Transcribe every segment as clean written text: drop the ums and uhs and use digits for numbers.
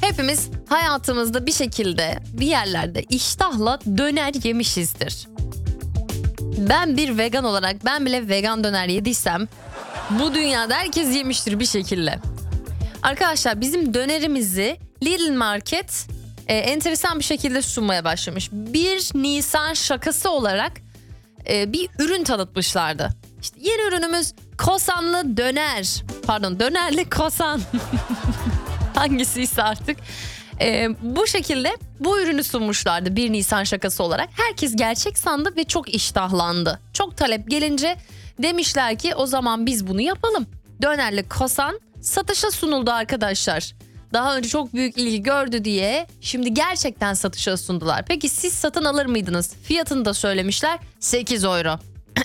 Hepimiz hayatımızda bir şekilde bir yerlerde iştahla döner yemişizdir. Ben bir vegan olarak ben bile vegan döner yediysem bu dünyada herkes yemiştir bir şekilde. Arkadaşlar bizim dönerimizi Lidl Market enteresan bir şekilde sunmaya başlamış. 1 Nisan şakası olarak bir ürün tanıtmışlardı. İşte yeni ürünümüz kosanlı döner. Pardon, dönerli kosan. Hangisiyse artık. Bu şekilde bu ürünü sunmuşlardı 1 Nisan şakası olarak. Herkes gerçek sandı ve çok iştahlandı. Çok talep gelince demişler ki o zaman biz bunu yapalım. Dönerli kosan satışa sunuldu arkadaşlar. Daha önce çok büyük ilgi gördü diye şimdi gerçekten satışa sundular. Peki siz satın alır mıydınız? Fiyatını da söylemişler. 8 euro.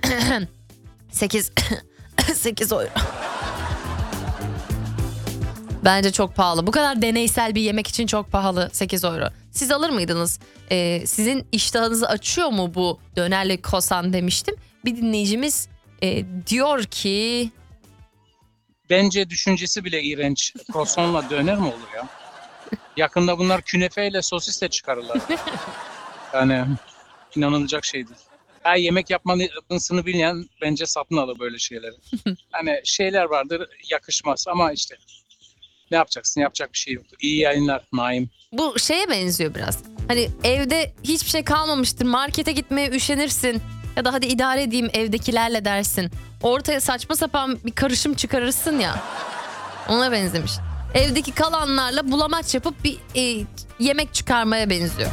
8 euro. Bence çok pahalı. Bu kadar deneysel bir yemek için çok pahalı 8 euro. Siz alır mıydınız? Sizin iştahınızı açıyor mu bu dönerli kosan demiştim. Bir dinleyicimiz diyor ki... Bence düşüncesi bile iğrenç. Croissant'la döner mi olur ya? Yakında bunlar künefeyle sosisle çıkarırlar. Yani inanılacak şeydir. Her yemek yapmasını bilmeyen bence satın alır böyle şeyleri. Hani şeyler vardır yakışmaz ama işte ne yapacaksın, yapacak bir şey yok. İyi yayınlar Naim. Bu şeye benziyor biraz. Hani evde hiçbir şey kalmamıştır, markete gitmeye üşenirsin. Ya da hadi idare edeyim evdekilerle dersin. Ortaya saçma sapan bir karışım çıkarırsın ya. Ona benzemiş. Evdeki kalanlarla bulamaç yapıp bir yemek çıkarmaya benziyor.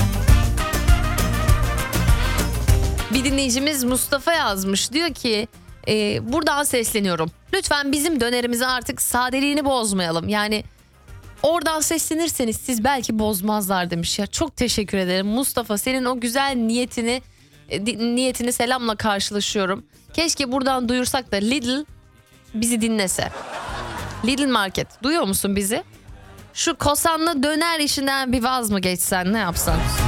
Bir dinleyicimiz Mustafa yazmış. Diyor ki buradan sesleniyorum. Lütfen bizim dönerimizi artık sadeliğini bozmayalım. Yani oradan seslenirseniz siz belki bozmazlar demiş. Ya çok teşekkür ederim Mustafa. Senin o güzel niyetini selamla karşılaşıyorum. Keşke buradan duyursak da Lidl bizi dinlese. Lidl Market duyuyor musun bizi? Şu kosanlı döner işinden bir vaz mı geçsen, ne yapsan?